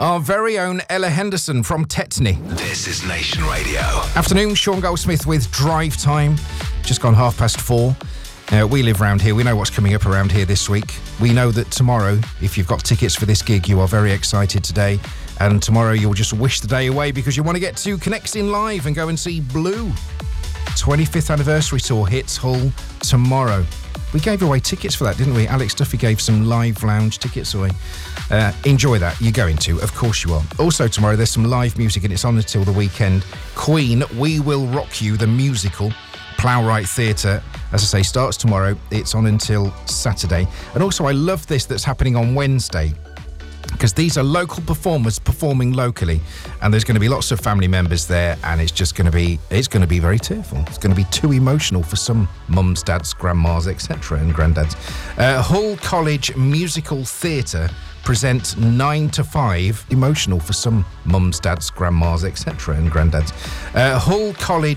Our very own Ella Henderson from Tetney. This is Nation Radio. Afternoon, Sean Goldsmith with Drive Time. Just gone 4:30. We live around here. We know what's coming up around here this week. We know that tomorrow, if you've got tickets for this gig, you are very excited today. And tomorrow you'll just wish the day away because you want to get to Connecting Live and go and see Blue. 25th anniversary tour hits Hull tomorrow. We gave away tickets for that, didn't we? Alex Duffy gave some live lounge tickets away. Enjoy that. You're going to. Of course you are. Also tomorrow there's some live music and it's on until the weekend. Queen, We Will Rock You, the musical. Plowright Theatre, as I say, starts tomorrow. It's on until Saturday. And also I love this that's happening on Wednesday, because these are local performers performing locally, and there's going to be lots of family members there, and it's going to be very tearful. It's going to be too emotional for some mums, dads, grandmas, etc. and granddads. Hull College Musical Theatre present 9 to 5. Emotional for some mums, dads, grandmas, etc. and granddads. Hull College